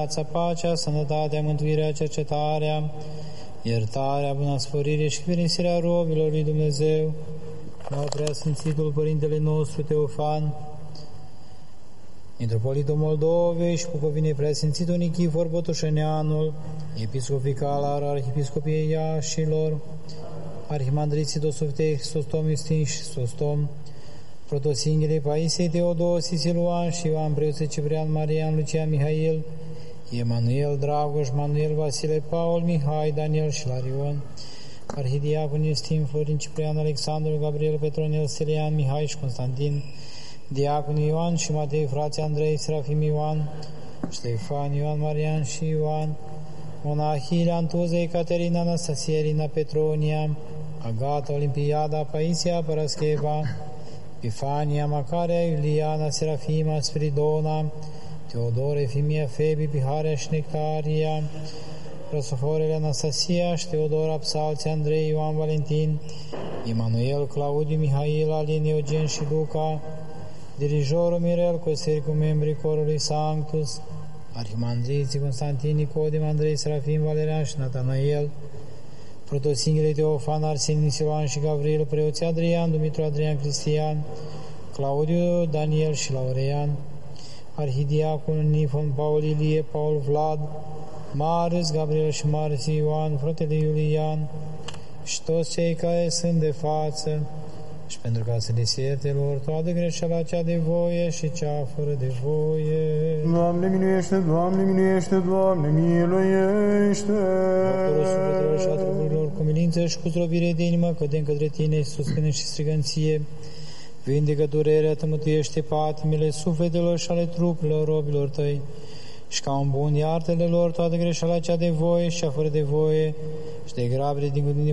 viața, pacea, sănătatea, mântuirea, cercetarea, iertarea, bunăsfărire și fericirea robilor lui Dumnezeu, la Preasfințitul Părintele nostru Teofan, Mitropolitul Moldovei și Bucovinei, Preasfințitul Nichifor Botoșeneanul, episcopical al Arhiepiscopiei Iașilor, Arhimandriții Dosofitei Hristostom Iustin și Hristostom, Protosinghelei Paisei Teodosie Siluan și Ioan Preoții Ciprian Marian Lucian Mihail, Emanuel Dragoș, Manuel Vasile Paul Mihai Daniel și Larion, Arhidiacon Iustin Florin Ciprian Alexandru Gabriel Petronel Stelian Mihai și Constantin, Diacon Ioan și Matei, frații Andrei, Serafim Ioan, Ștefan, Ioan Marian și Ioan, monahii Leantuza, Ecaterina, Anastasia, Irina, Petronia, Agata, Olimpiada, Paisia, Parascheva, Pifania, Macaria, Iuliana, Serafima, Spiridona, Teodore, Efimia, Febi, Piharia și Nectaria, Rosoforele, Anastasia și Teodora, Psalții, Andrei, Ioan, Valentin, Emanuel, Claudiu, Mihail, Alin, Eugen și Luca, dirijorul Mirel, Coseri cu membrii corului Sanctus, Arhimandriții Constantin, Nicodim, Andrei, Serafim, Valerian și Natanael, Protosinghele Teofan, Arsen, Nisiloan și Gavril, preoții Adrian, Dumitru, Adrian, Cristian, Claudiu, Daniel și Laurean, Arhidiacon, Nifon, Paul, Ilie, Paul, Vlad, Marius, Gabriel și Marius, Ioan, fratele Iulian și toți cei care sunt de față, și pentru ca să le se ierte lor toată greșeala cea de voie și cea fără de voie. Doamne miluiește, Doamne miluiește, Doamne miluiește. Doctorul sufletelor și a trupurilor, cu milință și cu zdrobire de inimă, cădem către Tine, susținem și strigănție. Vindecă durerea, tămătuiește patimile sufletelor și ale trupurilor robilor Tăi, și ca un bun iartă-le lor toată greșeala cea de voie și cea fără de voie, și de grabile din